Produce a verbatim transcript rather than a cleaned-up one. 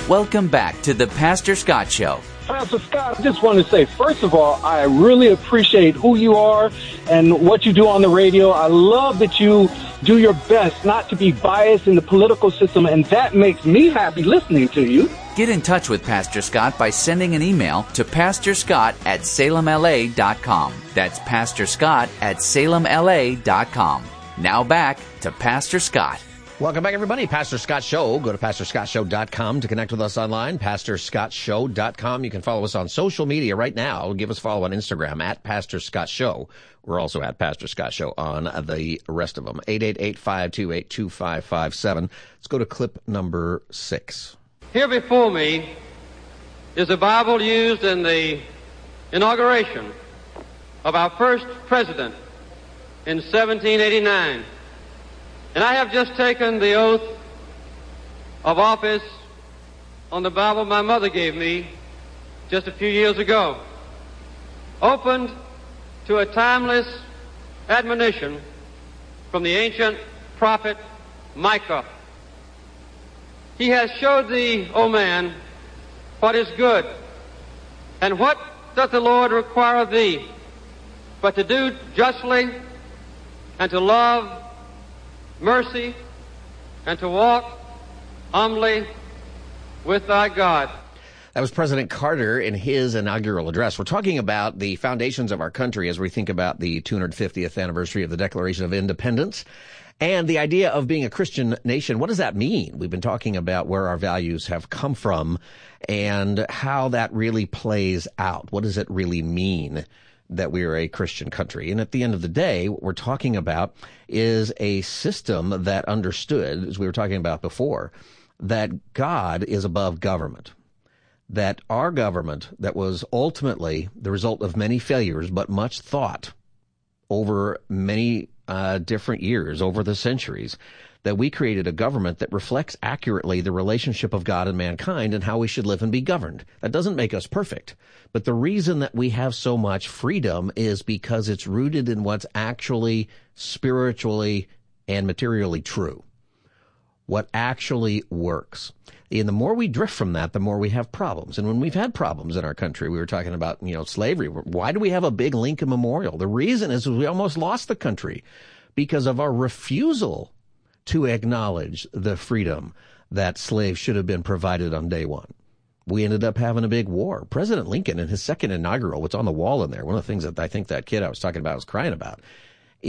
Welcome back to the Pastor Scott Show. Pastor Scott, I just want to say, first of all, I really appreciate who you are and what you do on the radio. I love that you do your best not to be biased in the political system, and that makes me happy listening to you. Get in touch with Pastor Scott by sending an email to pastor scott at salem l a dot com. That's pastor scott at salem l a dot com. Now back to Pastor Scott. Welcome back, everybody. Pastor Scott Show. Go to pastor scott show dot com to connect with us online, pastor scott show dot com. You can follow us on social media right now. Give us a follow on Instagram, at Pastor Scott Show. We're also at Pastor Scott Show on the rest of them. eight eight eight, five two eight, two five five seven. Let's go to clip number six. Here before me is a Bible used in the inauguration of our first president in seventeen eighty-nine. And I have just taken the oath of office on the Bible my mother gave me just a few years ago, opened to a timeless admonition from the ancient prophet Micah. He has showed thee, O man, what is good, and what doth the Lord require of thee, but to do justly, and to love mercy, and to walk humbly with thy God. That was President Carter in his inaugural address. We're talking about the foundations of our country as we think about the two hundred fiftieth anniversary of the Declaration of Independence and the idea of being a Christian nation. What does that mean? We've been talking about where our values have come from and how that really plays out. What does it really mean that we are a Christian country? And at the end of the day, what we're talking about is a system that understood, as we were talking about before, that God is above government, that our government that was ultimately the result of many failures, but much thought over many uh, different years, over the centuries, that we created a government that reflects accurately the relationship of God and mankind and how we should live and be governed. That doesn't make us perfect. But the reason that we have so much freedom is because it's rooted in what's actually spiritually and materially true, what actually works. And the more we drift from that, the more we have problems. And when we've had problems in our country, we were talking about, you know, slavery. Why do we have a big Lincoln Memorial? The reason is we almost lost the country because of our refusal to acknowledge the freedom that slaves should have been provided on day one. We ended up having a big war. President Lincoln, in his second inaugural, what's on the wall in there, one of the things that I think that kid I was talking about was crying about,